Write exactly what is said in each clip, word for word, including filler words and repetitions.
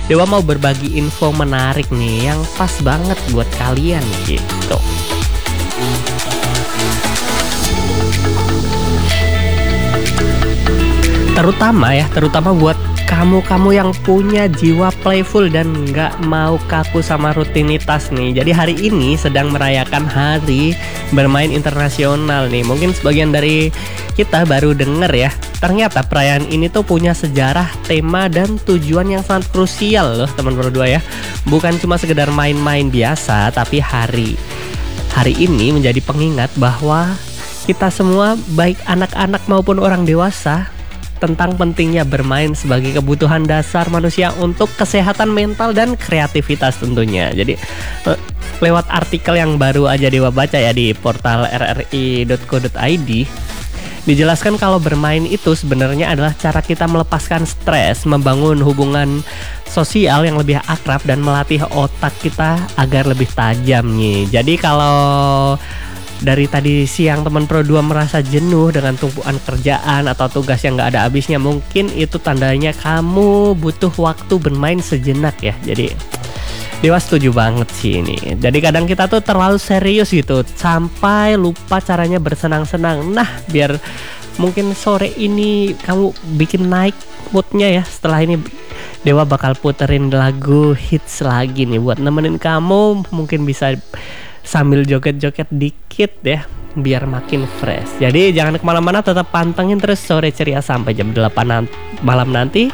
Dewa mau berbagi info menarik nih yang pas banget buat kalian gitu. Terutama ya, terutama buat kamu-kamu yang punya jiwa playful dan nggak mau kaku sama rutinitas nih. Jadi hari ini sedang merayakan Hari Bermain Internasional nih. Mungkin sebagian dari kita baru denger ya. Ternyata perayaan ini tuh punya sejarah, tema, dan tujuan yang sangat krusial loh teman berdua ya. Bukan cuma sekedar main-main biasa, tapi hari hari ini menjadi pengingat bahwa kita semua, baik anak-anak maupun orang dewasa, tentang pentingnya bermain sebagai kebutuhan dasar manusia untuk kesehatan mental dan kreativitas tentunya. Jadi lewat artikel yang baru aja Dewa baca ya di portal r r i dot co dot i d, dijelaskan kalau bermain itu sebenarnya adalah cara kita melepaskan stres, membangun hubungan sosial yang lebih akrab, dan melatih otak kita agar lebih tajam nih. Jadi kalau dari tadi siang teman Pro dua merasa jenuh dengan tumpuan kerjaan atau tugas yang gak ada habisnya, mungkin itu tandanya kamu butuh waktu bermain sejenak ya. Jadi Dewa setuju banget sih ini. Jadi kadang kita tuh terlalu serius gitu sampai lupa caranya bersenang-senang. Nah, biar mungkin sore ini kamu bikin naik moodnya ya, setelah ini Dewa bakal puterin lagu hits lagi nih buat nemenin kamu. Mungkin bisa sambil joget-joget dikit ya, biar makin fresh. Jadi jangan kemana-mana, tetap pantengin terus Sore Ceria sampai jam delapan malam nanti.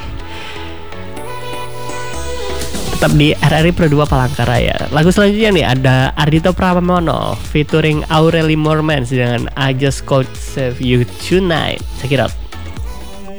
Tetap di R R I Pro dua Palangkaraya. Lagu selanjutnya nih ada Ardhito Pramono featuring Aureli Mormans dengan I Just Could Save You Tonight. Check it out.